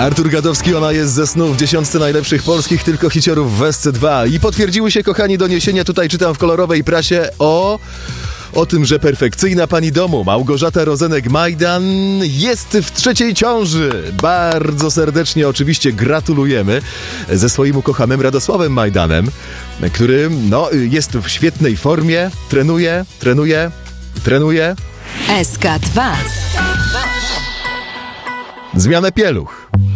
Artur Gadowski, ona jest ze snu w 10 najlepszych polskich tylko hiciorów w SC2. I potwierdziły się, kochani, doniesienia, tutaj czytam w kolorowej prasie o tym, że perfekcyjna pani domu Małgorzata Rozenek-Majdan jest w trzeciej ciąży. Bardzo serdecznie oczywiście gratulujemy ze swoim ukochanym Radosławem Majdanem, który jest w świetnej formie, trenuje. SK2. Zmianę pieluch.